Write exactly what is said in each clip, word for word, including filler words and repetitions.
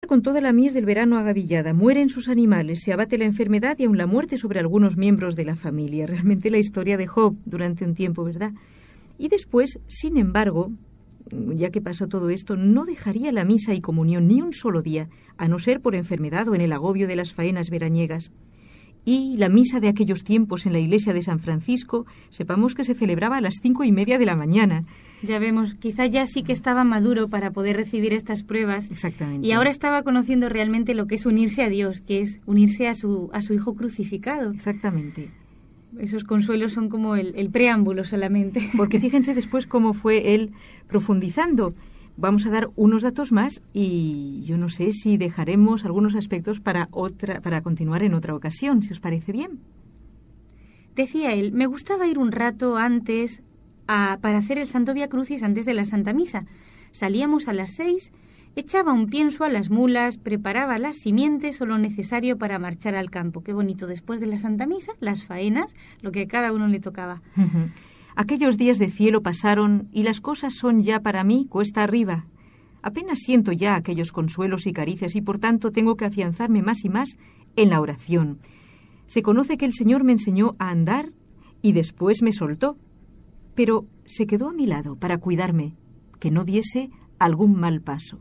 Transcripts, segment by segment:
con toda la mies del verano agavillada, mueren sus animales, se abate la enfermedad y aun la muerte sobre algunos miembros de la familia. Realmente la historia de Job durante un tiempo, ¿verdad? Y después, sin embargo, ya que pasó todo esto, no dejaría la misa y comunión ni un solo día, a no ser por enfermedad o en el agobio de las faenas veraniegas. Y la misa de aquellos tiempos en la iglesia de San Francisco, sepamos que se celebraba a las cinco y media de la mañana. Ya vemos, quizá ya sí que estaba maduro para poder recibir estas pruebas. Exactamente. Y ahora estaba conociendo realmente lo que es unirse a Dios, que es unirse a su, a su Hijo crucificado. Exactamente. Esos consuelos son como el, el preámbulo solamente. Porque fíjense después cómo fue él profundizando. Vamos a dar unos datos más y yo no sé si dejaremos algunos aspectos para otra, para continuar en otra ocasión, si os parece bien. Decía él, me gustaba ir un rato antes a, para hacer el Santo Vía Crucis antes de la Santa Misa. Salíamos a las seis, echaba un pienso a las mulas, preparaba las simientes o lo necesario para marchar al campo. Qué bonito, después de la Santa Misa, las faenas, lo que a cada uno le tocaba. Uh-huh. Aquellos días de cielo pasaron y las cosas son ya para mí cuesta arriba. Apenas siento ya aquellos consuelos y caricias y por tanto tengo que afianzarme más y más en la oración. Se conoce que el Señor me enseñó a andar y después me soltó, pero se quedó a mi lado para cuidarme, que no diese algún mal paso.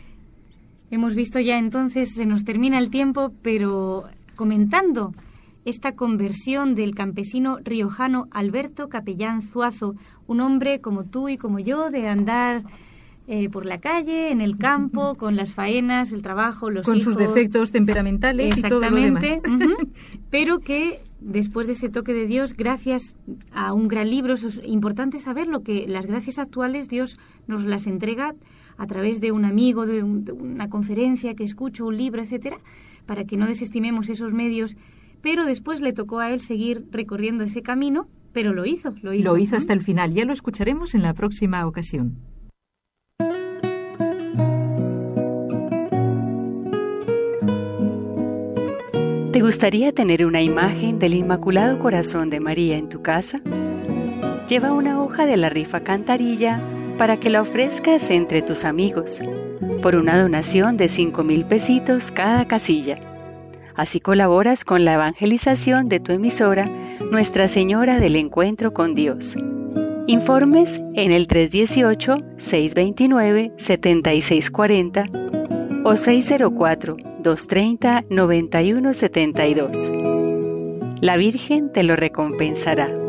Hemos visto ya entonces, se nos termina el tiempo, pero comentando esta conversión del campesino riojano Alberto Capellán Zuazo, un hombre como tú y como yo, de andar eh, por la calle, en el campo, con las faenas, el trabajo, los con hijos. Con sus defectos temperamentales y todo lo demás. Uh-huh, pero que después de ese toque de Dios, gracias a un gran libro, eso es importante saberlo, que las gracias actuales Dios nos las entrega a través de un amigo, de, un, de una conferencia que escucho, un libro, etcétera, para que no desestimemos esos medios. Pero después le tocó a él seguir recorriendo ese camino, pero lo hizo, lo hizo. Lo hizo hasta el final. Ya lo escucharemos en la próxima ocasión. ¿Te gustaría tener una imagen del Inmaculado Corazón de María en tu casa? Lleva una hoja de la rifa Cantarilla para que la ofrezcas entre tus amigos, por una donación de cinco mil pesitos cada casilla. Así colaboras con la evangelización de tu emisora, Nuestra Señora del Encuentro con Dios. Informes en el tres uno ocho, seis dos nueve, siete seis cuatro cero o seis cero cuatro, dos tres cero, nueve uno siete dos. La Virgen te lo recompensará.